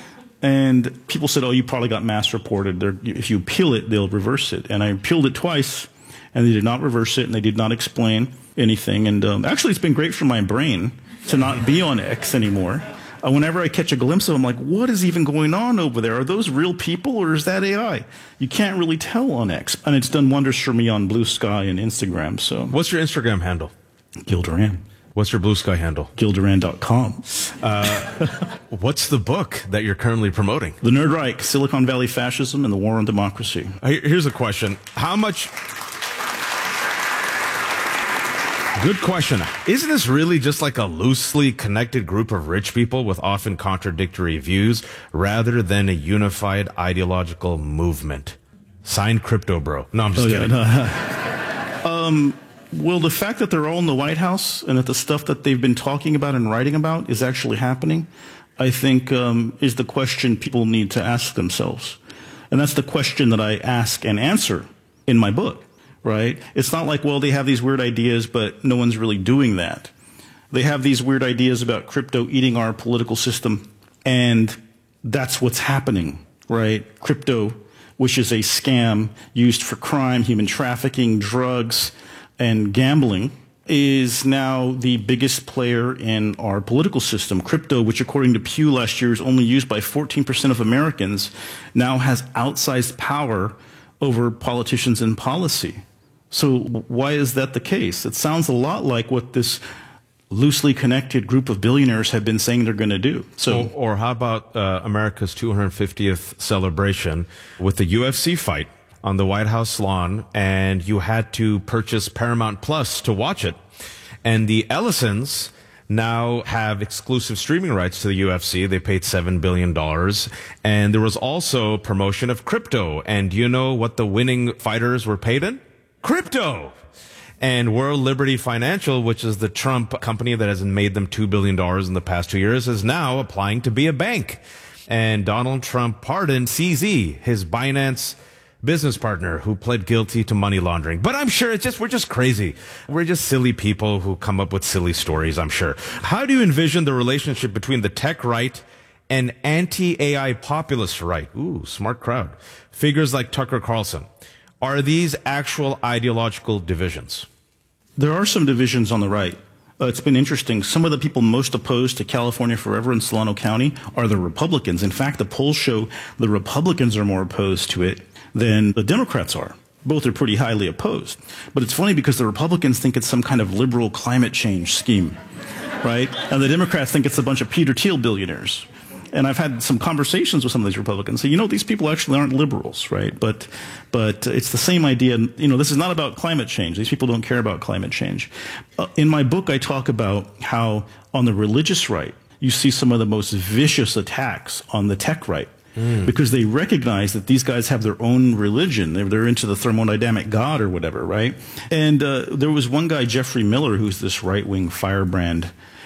Speaker 2: And people said, oh, you probably got mass reported. They're, if you appeal it, they'll reverse it. And I appealed it twice, and they did not reverse it, and they did not explain anything. And um, actually, it's been great for my brain to not be on X anymore. Uh, whenever I catch a glimpse of them, I'm like, what is even going on over there? Are those real people, or is that A I? You can't really tell on X. And it's done wonders for me on Blue Sky and Instagram. So,
Speaker 1: what's your Instagram handle?
Speaker 2: Gil Duran.
Speaker 1: What's your Blue Sky handle?
Speaker 2: Gil Duran dot com.
Speaker 1: Uh, what's the book that you're currently promoting?
Speaker 2: The Nerd Reich, Silicon Valley Fascism and the War on Democracy.
Speaker 1: Here's a question. How much... Good question. Isn't this really just like a loosely connected group of rich people with often contradictory views rather than a unified ideological movement? Signed, Crypto Bro. No, I'm just
Speaker 2: oh,
Speaker 1: kidding.
Speaker 2: Yeah, no. um... Well, the fact that they're all in the White House and that the stuff that they've been talking about and writing about is actually happening, I think um, is the question people need to ask themselves. And that's the question that I ask and answer in my book, right? It's not like, well, they have these weird ideas, but no one's really doing that. They have these weird ideas about crypto eating our political system, and that's what's happening, right? Crypto, which is a scam used for crime, human trafficking, drugs, and gambling, is now the biggest player in our political system. Crypto, which according to Pew last year is only used by fourteen percent of Americans, now has outsized power over politicians and policy. So why is that the case? It sounds a lot like what this loosely connected group of billionaires have been saying they're going to do. So,
Speaker 1: or, or how about uh, America's two hundred fiftieth celebration with the U F C fight on the White House lawn, and you had to purchase Paramount Plus to watch it. And the Ellisons now have exclusive streaming rights to the U F C. They paid seven billion dollars. And there was also promotion of crypto. And do you know what the winning fighters were paid in? Crypto! And World Liberty Financial, which is the Trump company that has made them two billion dollars in the past two years, is now applying to be a bank. And Donald Trump pardoned C Z, his Binance business partner who pled guilty to money laundering. But I'm sure it's just, we're just crazy. We're just silly people who come up with silly stories, I'm sure. How do you envision the relationship between the tech right and anti-A I populist right? Ooh, smart crowd. Figures like Tucker Carlson. Are these actual ideological divisions?
Speaker 2: There are some divisions on the right. Uh, it's been interesting. Some of the people most opposed to California Forever in Solano County are the Republicans. In fact, the polls show the Republicans are more opposed to it than the Democrats are. Both are pretty highly opposed. But it's funny because the Republicans think it's some kind of liberal climate change scheme, right? And the Democrats think it's a bunch of Peter Thiel billionaires. And I've had some conversations with some of these Republicans. So, you know, these people actually aren't liberals, right? But, but it's the same idea. You know, this is not about climate change. These people don't care about climate change. Uh, in my book, I talk about how on the religious right, you see some of the most vicious attacks on the tech right. Mm. Because they recognize that these guys have their own religion. They're, they're into the thermodynamic God or whatever, right? And uh, there was one guy, Jeffrey Miller, who's this right-wing firebrand.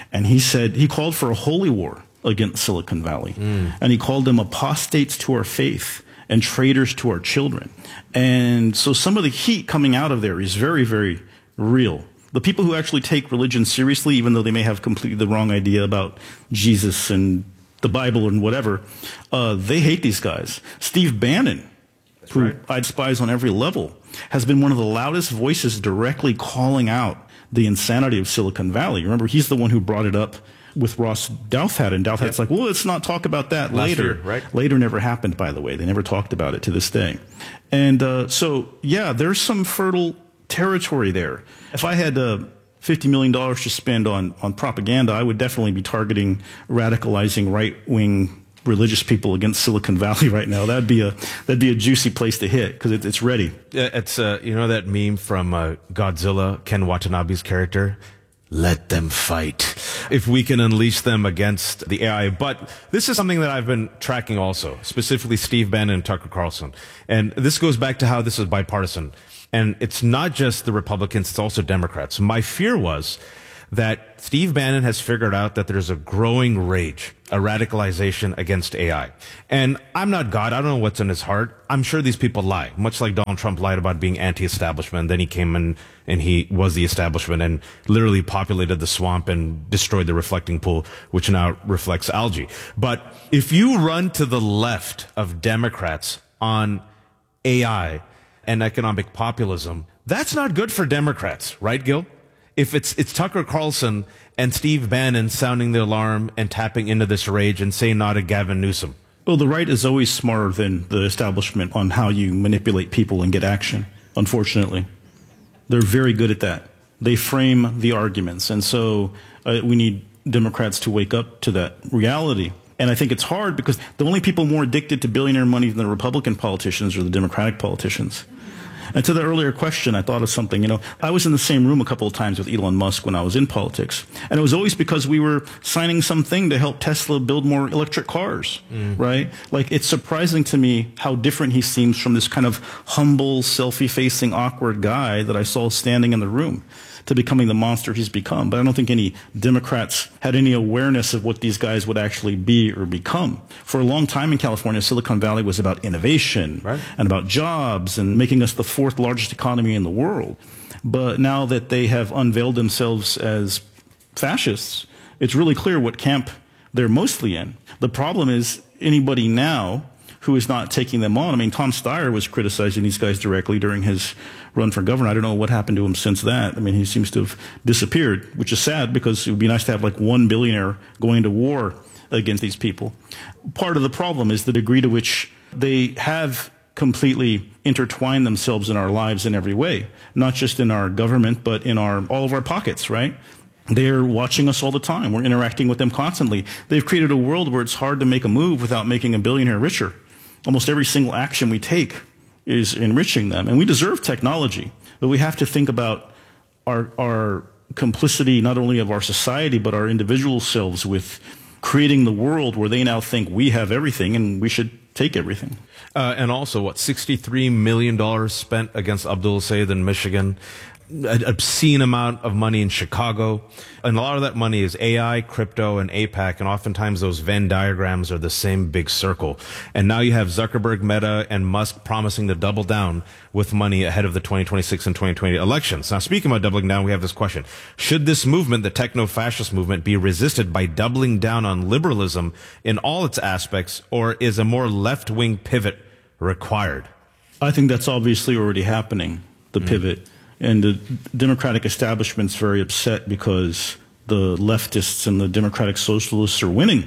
Speaker 2: And he said, he called for a holy war against Silicon Valley. Mm. And he called them apostates to our faith and traitors to our children. And so some of the heat coming out of there is very, very real. The people who actually take religion seriously, even though they may have completely the wrong idea about Jesus and the Bible and whatever, uh, they hate these guys. Steve Bannon, That's who right. I despise on every level, has been one of the loudest voices directly calling out the insanity of Silicon Valley. Remember, he's the one who brought it up with Ross Douthat, and Douthat's yep. like, well, let's not talk about that Last later.
Speaker 1: Year, right?
Speaker 2: Later never happened, by the way. They never talked about it to this day. And uh, so, yeah, there's some fertile territory there. If I had uh, fifty million dollars to spend on, on propaganda, I would definitely be targeting radicalizing right-wing religious people against Silicon Valley right now. That'd be a that'd be a juicy place to hit because it, it's ready.
Speaker 1: It's uh, you know that meme from uh, Godzilla, Ken Watanabe's character. Let them fight. If we can unleash them against the A I. But this is something that I've been tracking also, specifically Steve Bannon and Tucker Carlson. And this goes back to how this is bipartisan. And it's not just the Republicans, it's also Democrats. My fear was that Steve Bannon has figured out that there's a growing rage, a radicalization against A I. And I'm not God. I don't know what's in his heart. I'm sure these people lie, much like Donald Trump lied about being anti-establishment. Then he came in and he was the establishment and literally populated the swamp and destroyed the reflecting pool, which now reflects algae. But if you run to the left of Democrats on A I and economic populism, that's not good for Democrats, right, Gil? If it's it's Tucker Carlson and Steve Bannon sounding the alarm and tapping into this rage and saying no to Gavin Newsom.
Speaker 2: Well, the right is always smarter than the establishment on how you manipulate people and get action, unfortunately. They're very good at that. They frame the arguments. And so uh, we need Democrats to wake up to that reality. And I think it's hard because the only people more addicted to billionaire money than the Republican politicians are the Democratic politicians. And to the earlier question, I thought of something. You know, I was in the same room a couple of times with Elon Musk when I was in politics. And it was always because we were signing something to help Tesla build more electric cars, mm. right? Like, it's surprising to me how different he seems from this kind of humble, selfie-facing, awkward guy that I saw standing in the room to becoming the monster he's become. But I don't think any Democrats had any awareness of what these guys would actually be or become. For a long time in California, Silicon Valley was about innovation right. and about jobs and making us the fourth largest economy in the world. But now that they have unveiled themselves as fascists, it's really clear what camp they're mostly in. The problem is anybody now who is not taking them on. I mean, Tom Steyer was criticizing these guys directly during his run for governor. I don't know what happened to him since that. I mean, he seems to have disappeared, which is sad because it would be nice to have like one billionaire going to war against these people. Part of the problem is the degree to which they have completely intertwined themselves in our lives in every way, not just in our government, but in our all of our pockets, right? They're watching us all the time. We're interacting with them constantly. They've created a world where it's hard to make a move without making a billionaire richer. Almost every single action we take is enriching them. And we deserve technology, but we have to think about our, our complicity, not only of our society, but our individual selves with creating the world where they now think we have everything and we should take everything.
Speaker 1: Uh, and also, what, sixty-three million dollars spent against Abdul Sayed in Michigan? An obscene amount of money in Chicago. And a lot of that money is A I, crypto, and AIPAC. And oftentimes those Venn diagrams are the same big circle. And now you have Zuckerberg, Meta, and Musk promising to double down with money ahead of the twenty twenty-six and twenty twenty elections. Now, speaking about doubling down, we have this question. Should this movement, the techno-fascist movement, be resisted by doubling down on liberalism in all its aspects, or is a more left-wing pivot required?
Speaker 2: I think that's obviously already happening, the mm. pivot. And the Democratic establishment's very upset because the leftists and the Democratic Socialists are winning.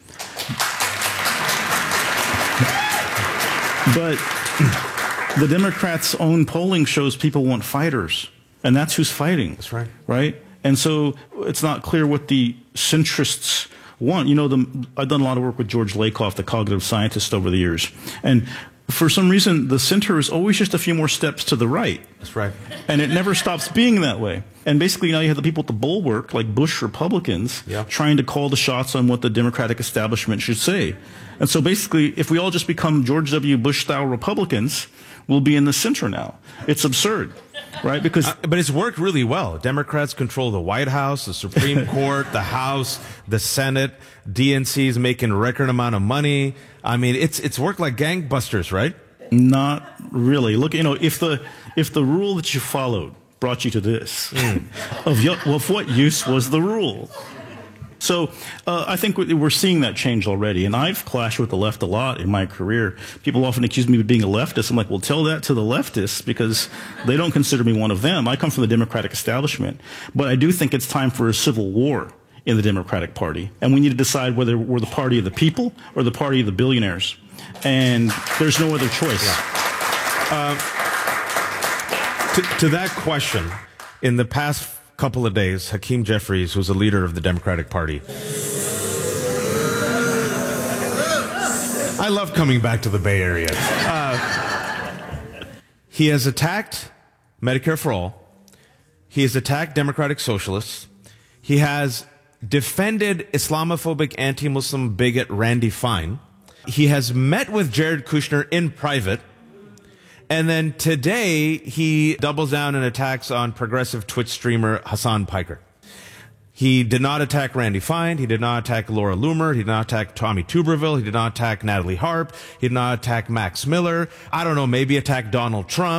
Speaker 2: But the Democrats' own polling shows people want fighters, and that's who's fighting.
Speaker 1: That's right.
Speaker 2: Right? And so it's not clear what the centrists want. You know, the, I've done a lot of work with George Lakoff, the cognitive scientist, over the years. And for some reason, the center is always just a few more steps to the right.
Speaker 1: That's right.
Speaker 2: And it never stops being that way. And basically now you have the people at the bulwark, like Bush Republicans,
Speaker 1: yeah.
Speaker 2: trying to call the shots on what the Democratic establishment should say. And so basically, if we all just become George W. Bush-style Republicans, we'll be in the center now. It's absurd. right? Because
Speaker 1: uh, but it's worked really well. Democrats control the White House, the Supreme Court, the House, the Senate. D N C is making a record amount of money. I mean, it's it's worked like gangbusters, right?
Speaker 2: Not really. Look, you know, if the if the rule that you followed brought you to this, mm. of, well, of what use was the rule? So uh, I think we're seeing that change already. And I've clashed with the left a lot in my career. People often accuse me of being a leftist. I'm like, well, tell that to the leftists because they don't consider me one of them. I come from the Democratic establishment. But I do think it's time for a civil war in the Democratic Party. And we need to decide whether we're the party of the people or the party of the billionaires. And there's no other choice.
Speaker 1: Yeah. Uh, to, to that question, in the past couple of days, Hakeem Jeffries, who's a leader of the Democratic Party. I love coming back to the Bay Area. Uh, he has attacked Medicare for All. He has attacked Democratic Socialists. He has defended Islamophobic anti-Muslim bigot Randy Fine. He has met with Jared Kushner in private. And then today, he doubles down and attacks on progressive Twitch streamer Hassan Piker. He did not attack Randy Fine. He did not attack Laura Loomer. He did not attack Tommy Tuberville. He did not attack Natalie Harp. He did not attack Max Miller. I don't know, maybe attack Donald Trump.